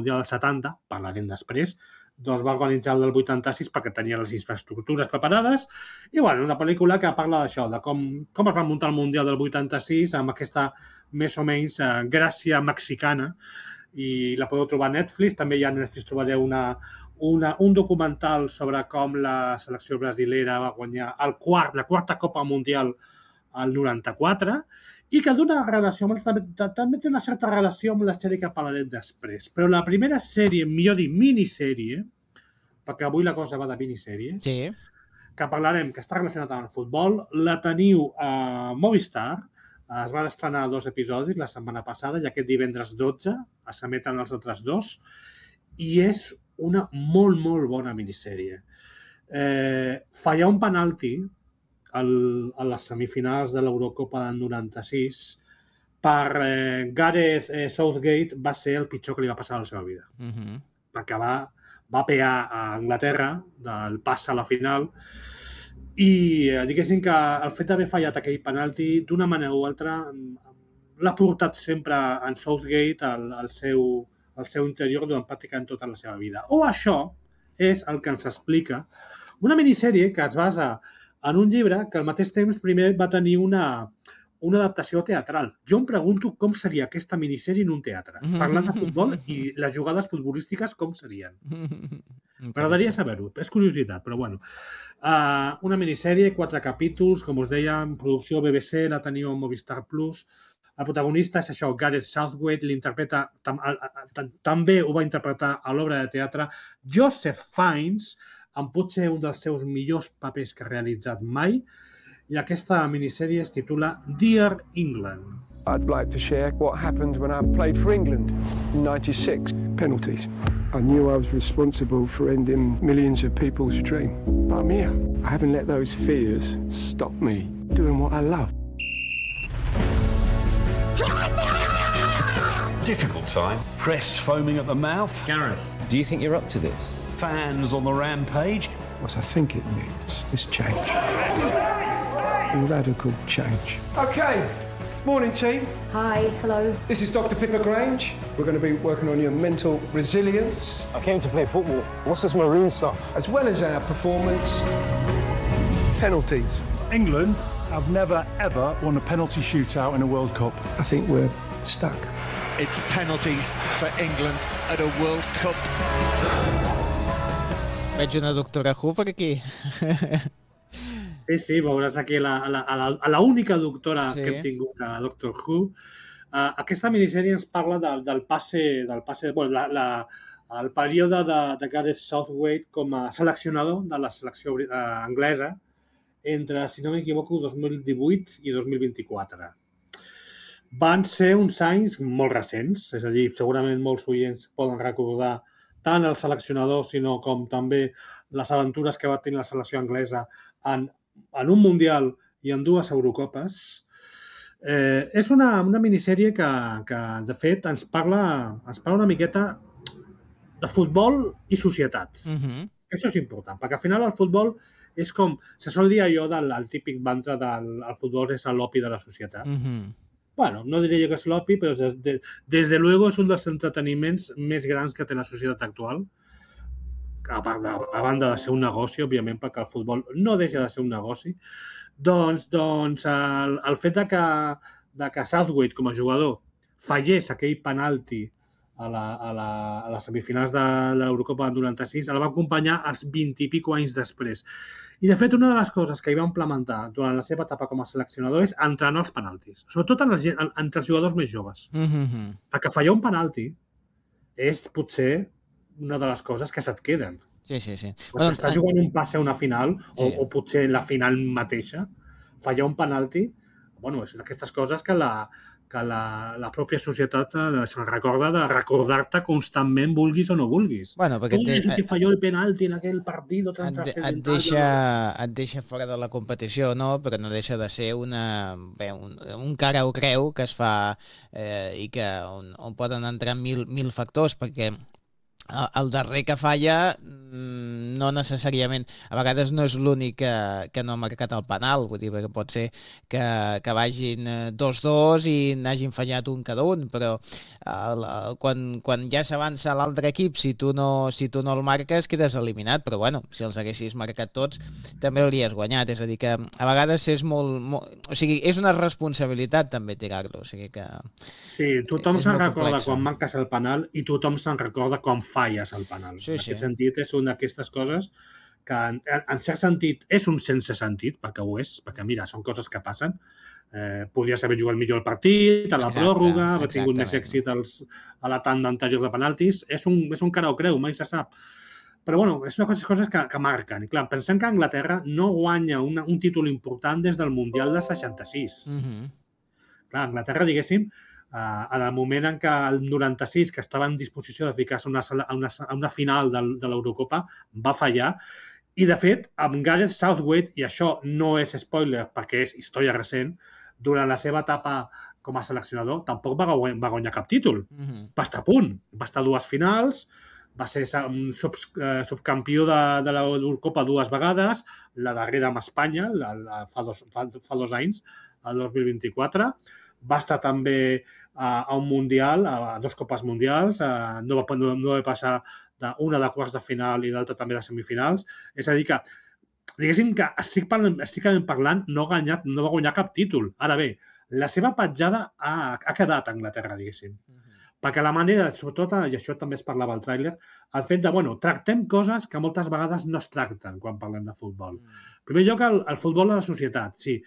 Mundial del 70, parlarem després, doncs va organitzar el del 86 perquè tenia les infraestructures preparades i, bueno, una pel·lícula que parla d'això, de com es va muntar el Mundial del 86 amb aquesta, més o menys, gràcia mexicana, i la podeu trobar a Netflix. També a Netflix trobareu un documental sobre com la selecció brasilera va guanyar la quarta Copa Mundial al 94, i que d'una relació, també té una certa relació amb la sèrie que parlarem després. Però la primera sèrie, millor dir, minissèrie, perquè avui la cosa va de minissèries, Sí. que parlarem, que està relacionada amb el futbol, la teniu a Movistar. Es van estrenar 2 episodis la setmana passada i aquest divendres 12 s'emeten els altres 2, i és una molt, molt bona minissèrie. Fallar un penalti a les semifinals de l'Eurocopa del 96 per Gareth Southgate va ser el pitjor que li va passar a la seva vida. Perquè va pegar a Anglaterra del pas a la final i diguéssim que el fet d'haver fallat aquell penalti d'una manera o altra l'ha portat sempre en Southgate al seu interior durant pràcticament tota la seva vida. O això és el que ens explica una minissèrie que es basa en un llibre que al mateix temps primer va tenir una adaptació teatral. Jo em pregunto com seria aquesta minissèrie en un teatre, parlant de futbol i les jugades futbolístiques com serien. M'agradaria saber-ho, és curiositat, però bueno. Una minissèrie, 4 capítols, com us deia, en producció BBC, la teniu a Movistar Plus. El protagonista és això, Gareth Southgate, l'interpreta, també ho va interpretar a l'obra de teatre Joseph Fiennes, amb potser un dels seus millors papers que ha realitzat mai, i aquesta minissèrie es titula Dear England. I'd like to share what happened when I played for England in 96. Penalties. I knew I was responsible for ending millions of people's dream. But I'm here. I haven't let those fears stop me doing what I love. Difficult time. Press foaming at the mouth. Gareth. Do you think you're up to this? Fans on the rampage. What I think it needs is change. Radical change. Okay. Morning, team. Hi, hello. This is Dr. Pippa Grange. We're going to be working on your mental resilience. I came to play football. What's this marine stuff? As well as our performance. Penalties. England have never, ever won a penalty shootout in a World Cup. I think we're stuck. It's penalties for England at a World Cup. Veig una doctora Who per aquí. Sí, veuràs aquí la única doctora que hem tingut a Doctor Who. Aquesta minissèrie ens parla del passe, el període de Gareth Southgate com a seleccionador de la selecció anglesa entre, si no m'equivoco, 2018 i 2024. Van ser uns anys molt recents, és a dir, segurament molts oients poden recordar tant el seleccionador, sinó com també les aventures que va tenir la selecció anglesa en un Mundial i en 2 Eurocopes. És una minissèrie que, de fet, ens parla una miqueta de futbol i societat. Això és important, perquè al final el futbol és com... Se sol dir allò del típic mantra del futbol és l'opi de la societat. Bueno, no diria jo que és l'opi, però des de luego és un dels entreteniments més grans que té la societat actual, a banda de ser un negoci, òbviament, perquè el futbol no deixa de ser un negoci. Doncs el fet de que Southgate, com a jugador, fallés aquell penalti a les semifinals de l'Eurocopa del 96, el va acompanyar els 20 i pico anys després. I, de fet, una de les coses que hi va implementar durant la seva etapa com a seleccionador és entrenar els penaltis, sobretot entre els jugadors més joves. Perquè fallar un penalti és potser una de les coses que se't queden. Sí. Quan estàs jugant un passe a una final, o potser la final mateixa, fallar un penalti, bueno, és d'aquestes coses que la pròpia societat se'n recorda de recordar-te constantment, vulguis o no vulguis. Bueno, perquè tu és el que falló el penalti en aquell partit tan trascendental. Et deixa fora de la competició, no? Però no deixa de ser un cara o creu que es fa i que on poden entrar mil factors, perquè el darrer que falla no necessàriament, a vegades no és l'únic que no ha marcat el penal, vull dir, perquè pot ser que vagin 2-2 i n'hagin fallat un cada un, però quan ja s'avança l'altre equip, si tu no el marques, quedes eliminat, però bueno, si els haguessis marcat tots, també hauries guanyat, és a dir, que a vegades és o sigui, és una responsabilitat també tirar-lo, o sigui que... Sí, tothom se'n recorda quan marques el penal i tothom se'n recorda quan falles el penal. En aquest sentit, és una d'aquestes coses que en cert sentit és un sense sentit, perquè ho és, perquè mira, són coses que passen. Podries haver jugat millor el partit, a la pròrroga, haver tingut més èxit a la tanda anterior de penaltis. És un cara o creu, mai se sap. Però bueno, és una de les coses que marquen. I clar, pensem que Anglaterra no guanya un títol important des del Mundial del 66. Clar, Anglaterra, diguéssim, en el moment en què el 96, que estava en disposició de ficar-se a una final de l'Eurocopa, va fallar. I, de fet, amb Gareth Southgate, i això no és spoiler perquè és història recent, durant la seva etapa com a seleccionador tampoc va guanyar cap títol. Va estar a punt. Va estar a 2 finals, va ser subcampió de l'Eurocopa 2 vegades, la darrera amb Espanya, fa 2 anys, el 2024. Va estar també a un Mundial, a 2 Copes Mundials, no va passar una de quarts de final i l'altra també de semifinals. És a dir que, diguéssim que estrictament parlant, no va guanyar cap títol. Ara bé, la seva petjada ha quedat a Anglaterra, diguéssim. Perquè la manera, sobretot, i això també es parlava al tràiler, el fet de, tractem coses que moltes vegades no es tracten quan parlem de futbol. En primer lloc, el futbol a la societat, sí.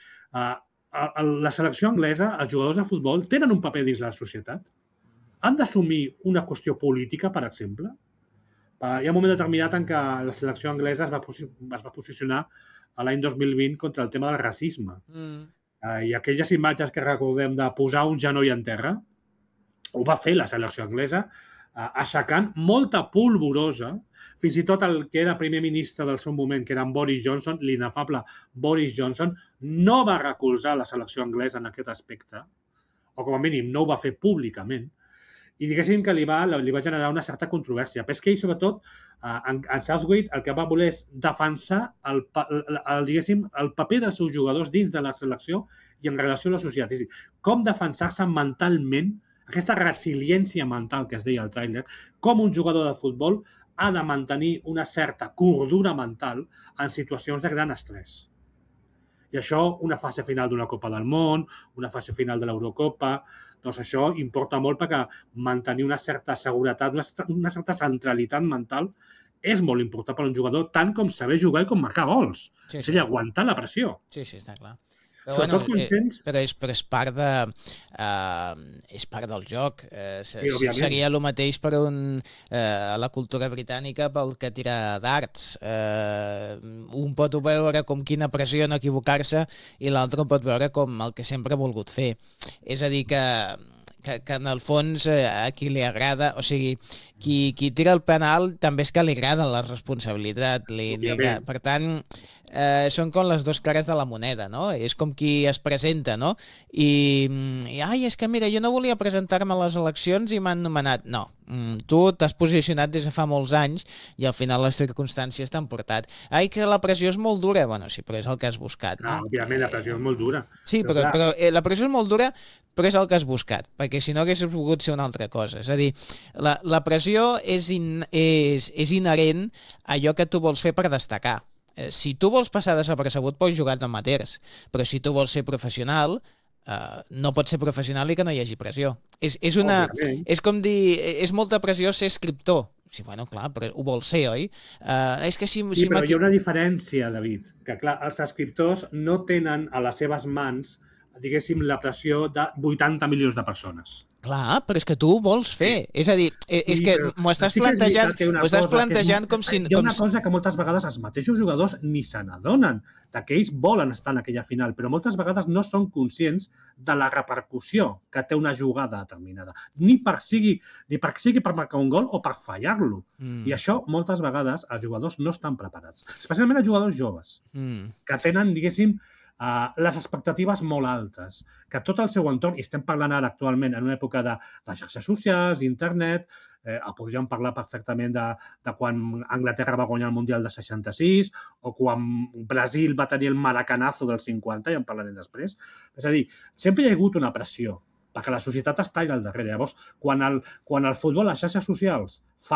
La selecció anglesa, els jugadors de futbol, tenen un paper dins la societat? Han d'assumir una qüestió política, per exemple? Hi ha un moment determinat en què la selecció anglesa es va posicionar l'any 2020 contra el tema del racisme. I aquelles imatges que recordem de posar un genoll en terra, ho va fer la selecció anglesa, aixecant molta polvorosa, fins i tot el que era primer ministre del seu moment, que era en Boris Johnson, l'inefable Boris Johnson, no va recolzar la selecció anglesa en aquest aspecte, o com a mínim no ho va fer públicament, i diguéssim que li va generar una certa controvèrsia. Però és que ell, sobretot, en Southgate, el que va voler és defensar el paper dels seus jugadors dins de la selecció i en relació a la societat. És a dir, com defensar-se mentalment, aquesta resiliència mental que es deia al tràiler, com un jugador de futbol ha de mantenir una certa cordura mental en situacions de gran estrès. I això, una fase final d'una Copa del Món, una fase final de l'Eurocopa, doncs això importa molt perquè mantenir una certa seguretat, una certa centralitat mental és molt important per a un jugador, tant com saber jugar i com marcar gols. És a dir, aguantar la pressió. Sí, està clar. Però és part del joc. Seria el mateix per a la cultura britànica pel que tira darts. Un pot veure com quina pressió no equivocar-se i l'altre pot veure com el que sempre ha volgut fer. És a dir, que en el fons a qui li agrada, o sigui, qui tira el penal també és que li agrada la responsabilitat. Per tant, són com les dues cares de la moneda, no? És com qui es presenta, no? I és que mira, jo no volia presentar-me a les eleccions i m'han nomenat. No, tu t'has posicionat des de fa molts anys i al final les circumstàncies t'han portat. Que la pressió és molt dura. Bueno, sí, però és el que has buscat, no? Òbviament, la pressió és molt dura. Sí, però la pressió és molt dura, però és el que has buscat, perquè si no haguessis volgut ser una altra cosa. És a dir, la pressió és inherent a allò que tu vols fer per destacar. Si tu vols passar desapercebut, pots jugar amateurs, però si tu vols ser professional, no pots ser professional i que no hi hagi pressió. És com dir, és molta pressió ser escriptor. Sí, bueno, clar, però ho vols ser, oi? Sí, però hi ha una diferència, David, que clar, els escriptors no tenen a les seves mans, diguéssim, la pressió de 80 milions de persones. Clar, però és que tu ho vols fer. És a dir, és que m'ho estàs plantejant com si... Hi ha una cosa que moltes vegades els mateixos jugadors ni se n'adonen, que ells volen estar en aquella final, però moltes vegades no són conscients de la repercussió que té una jugada determinada. Ni per sigui per marcar un gol o per fallar-lo. I això, moltes vegades, els jugadors no estan preparats. Especialment els jugadors joves, que tenen, diguéssim, les expectatives molt altes, que tot el seu entorn, i estem parlant ara actualment en una època de xarxes socials, d'internet, podríem parlar perfectament de quan Anglaterra va guanyar el Mundial de 66 o quan Brasil va tenir el maracanazo del 50, ja en parlarem després. És a dir, sempre hi ha hagut una pressió, perquè la societat està allà al darrere. Llavors, quan el futbol, les xarxes socials, fa